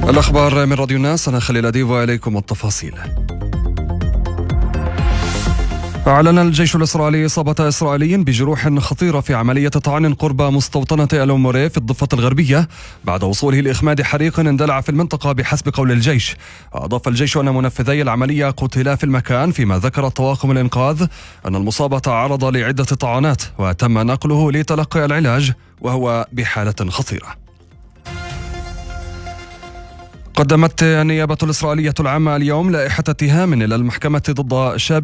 الأخبار من راديو الناس، أنا خليل أديب وإليكم التفاصيل. أعلن الجيش الإسرائيلي إصابة إسرائيلي بجروح خطيرة في عملية طعن قرب مستوطنة الأموري في الضفة الغربية بعد وصوله لإخماد حريق اندلع في المنطقة بحسب قول الجيش. أضاف الجيش أن منفذي العملية قتلا في المكان، فيما ذكر طواقم الإنقاذ أن المصاب تعرض لعدة طعنات وتم نقله لتلقي العلاج وهو بحالة خطيرة. قدمت النيابة الإسرائيلية العامة اليوم لائحة اتهام إلى المحكمة ضد شاب